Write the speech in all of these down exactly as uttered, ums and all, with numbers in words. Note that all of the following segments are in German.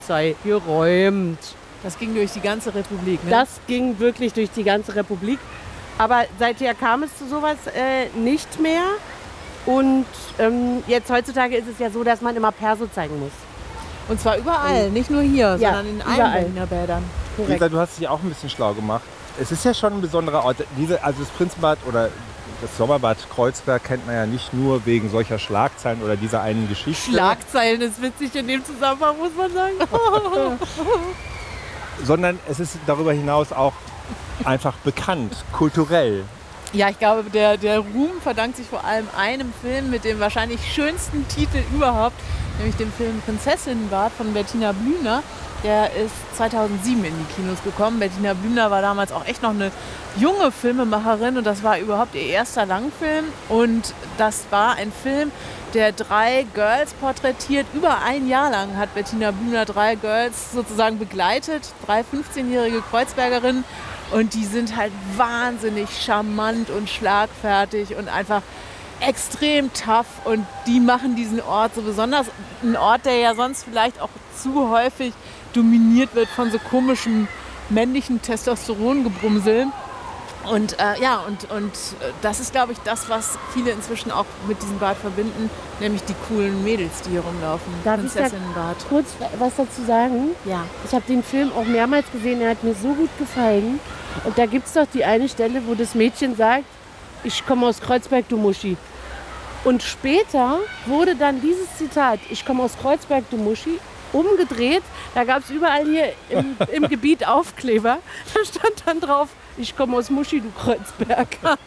sei geräumt. Das ging durch die ganze Republik, ne? Das ging wirklich durch die ganze Republik. Aber seither kam es zu sowas äh, nicht mehr. Und ähm, jetzt heutzutage ist es ja so, dass man immer Perso zeigen muss. Und zwar überall, mhm. nicht nur hier, ja, sondern in allen überall. Berliner Bädern. Lisa, du hast dich auch ein bisschen schlau gemacht. Es ist ja schon ein besonderer Ort. Diese, also das Prinzenbad oder das Sommerbad Kreuzberg kennt man ja nicht nur wegen solcher Schlagzeilen oder dieser einen Geschichte. Schlagzeilen ist witzig in dem Zusammenhang, muss man sagen. Sondern es ist darüber hinaus auch einfach bekannt, kulturell. Ja, ich glaube, der, der Ruhm verdankt sich vor allem einem Film mit dem wahrscheinlich schönsten Titel überhaupt, nämlich dem Film Prinzessinnenbad von Bettina Blühner. Der ist zweitausendsieben in die Kinos gekommen. Bettina Blühner war damals auch echt noch eine junge Filmemacherin und das war überhaupt ihr erster Langfilm. Und das war ein Film, der drei Girls porträtiert. Über ein Jahr lang hat Bettina Blühner drei Girls sozusagen begleitet, drei fünfzehnjährige Kreuzbergerinnen. Und die sind halt wahnsinnig charmant und schlagfertig und einfach extrem tough. Und die machen diesen Ort so besonders. Ein Ort, der ja sonst vielleicht auch zu häufig dominiert wird von so komischem männlichen Testosterongebrumsel. Und äh, ja, und, und das ist, glaube ich, das, was viele inzwischen auch mit diesem Bad verbinden, nämlich die coolen Mädels, die hier rumlaufen. Darf ich da kurz was dazu sagen? Ja. Ich habe den Film auch mehrmals gesehen, er hat mir so gut gefallen. Und da gibt es doch die eine Stelle, wo das Mädchen sagt, ich komme aus Kreuzberg, du Muschi. Und später wurde dann dieses Zitat, ich komme aus Kreuzberg, du Muschi, umgedreht. Da gab es überall hier im, im Gebiet Aufkleber. Da stand dann drauf, ich komme aus Muschi, du Kreuzberg.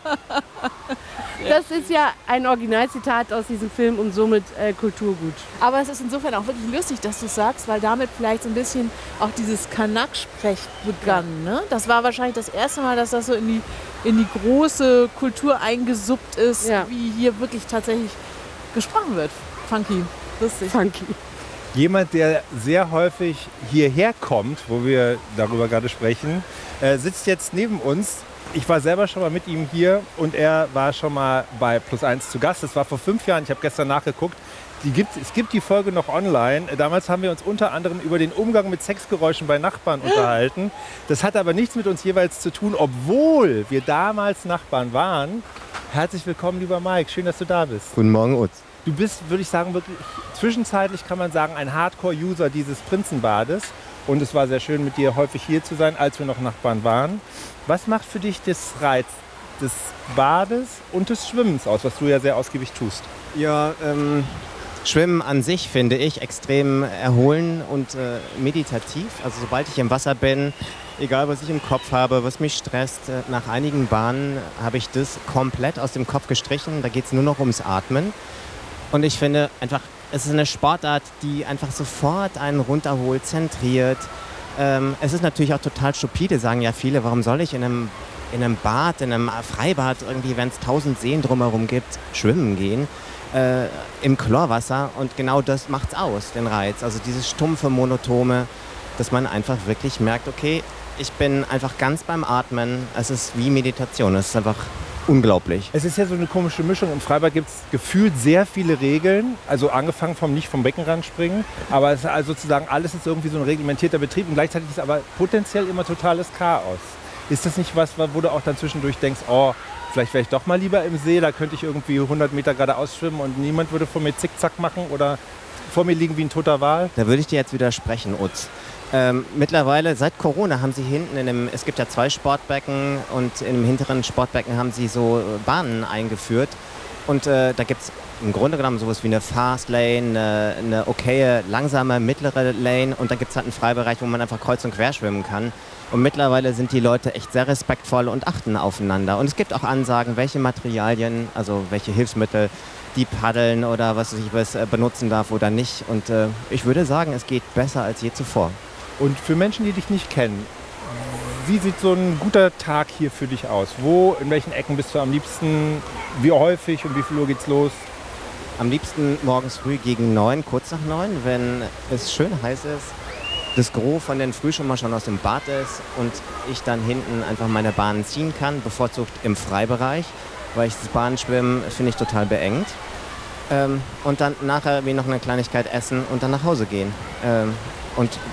Das ist ja ein Originalzitat aus diesem Film und somit äh, Kulturgut. Aber es ist insofern auch wirklich lustig, dass du sagst, weil damit vielleicht so ein bisschen auch dieses Kanak-Sprech begann. Ne? Das war wahrscheinlich das erste Mal, dass das so in die, in die große Kultur eingesuppt ist, ja. Wie hier wirklich tatsächlich gesprochen wird. Funky, lustig. Funky. Jemand, der sehr häufig hierher kommt, wo wir darüber gerade sprechen, äh, sitzt jetzt neben uns. Ich war selber schon mal mit ihm hier und er war schon mal bei Plus eins zu Gast. Das war vor fünf Jahren, ich habe gestern nachgeguckt. Die gibt, es gibt die Folge noch online. Damals haben wir uns unter anderem über den Umgang mit Sexgeräuschen bei Nachbarn unterhalten. Das hat aber nichts mit uns jeweils zu tun, obwohl wir damals Nachbarn waren. Herzlich willkommen, lieber Mike. Schön, dass du da bist. Guten Morgen, Utz. Du bist, würde ich sagen, wirklich zwischenzeitlich kann man sagen, ein Hardcore-User dieses Prinzenbades. Und es war sehr schön, mit dir häufig hier zu sein, als wir noch Nachbarn waren. Was macht für dich das Reiz des Bades und des Schwimmens aus, was du ja sehr ausgiebig tust? Ja, ähm, Schwimmen an sich finde ich extrem erholend und äh, meditativ. Also sobald ich im Wasser bin, egal was ich im Kopf habe, was mich stresst, äh, nach einigen Bahnen habe ich das komplett aus dem Kopf gestrichen. Da geht es nur noch ums Atmen. Und ich finde einfach, es ist eine Sportart, die einfach sofort einen runterholt, zentriert. Ähm, es ist natürlich auch total stupide, sagen ja viele, warum soll ich in einem, in einem Bad, in einem Freibad, irgendwie, wenn es tausend Seen drumherum gibt, schwimmen gehen, äh, im Chlorwasser. Und genau das macht's aus, den Reiz. Also dieses stumpfe, monotone, dass man einfach wirklich merkt, okay, ich bin einfach ganz beim Atmen. Es ist wie Meditation, es ist einfach unglaublich. Es ist ja so eine komische Mischung. Im Freibad gibt es gefühlt sehr viele Regeln. Also angefangen vom nicht vom Beckenrand springen. Aber es ist also sozusagen alles ist irgendwie so ein reglementierter Betrieb. Und gleichzeitig ist aber potenziell immer totales Chaos. Ist das nicht was, wo du auch dann zwischendurch denkst, oh, vielleicht wäre ich doch mal lieber im See. Da könnte ich irgendwie hundert Meter geradeaus schwimmen und niemand würde vor mir zickzack machen oder vor mir liegen wie ein toter Wal? Da würde ich dir jetzt widersprechen, Utz. Ähm, mittlerweile, seit Corona, haben sie hinten in dem, es gibt ja zwei Sportbecken und im hinteren Sportbecken haben sie so Bahnen eingeführt. Und äh, da gibt es im Grunde genommen sowas wie eine Fast Lane, eine, eine okaye, langsame, mittlere Lane und dann gibt es halt einen Freibereich, wo man einfach kreuz und quer schwimmen kann. Und mittlerweile sind die Leute echt sehr respektvoll und achten aufeinander. Und es gibt auch Ansagen, welche Materialien, also welche Hilfsmittel die paddeln oder was weiß ich was benutzen darf oder nicht. Und äh, ich würde sagen, es geht besser als je zuvor. Und für Menschen, die dich nicht kennen, wie sieht so ein guter Tag hier für dich aus? Wo, in welchen Ecken bist du am liebsten? Wie häufig und wie viel Uhr geht's los? Am liebsten morgens früh gegen neun, kurz nach neun, wenn es schön heiß ist. Das Gros von den Frühschwimmer schon aus dem Bad ist und ich dann hinten einfach meine Bahnen ziehen kann, bevorzugt im Freibereich, weil ich das Bahnschwimmen finde ich total beengt. Ähm, und dann nachher wie noch eine Kleinigkeit essen und dann nach Hause gehen. Ähm, und